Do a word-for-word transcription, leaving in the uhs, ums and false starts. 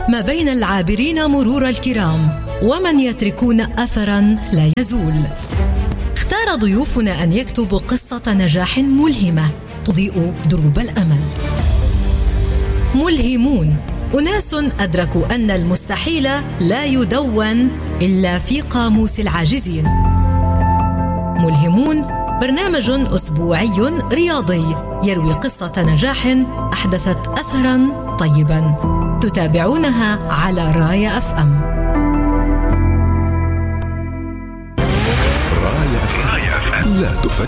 ما بين العابرين مرور الكرام ومن يتركون أثراً لا يزول. اختار ضيوفنا أن يكتبوا قصة نجاح ملهمة تضيء دروب الأمل. ملهمون، أناس أدركوا أن المستحيل لا يدون إلا في قاموس العاجزين. ملهمون برنامج أسبوعي رياضي يروي قصة نجاح أحدثت أثراً طيباً، تتابعونها على راية أف أم. راية أف أم لا تفتح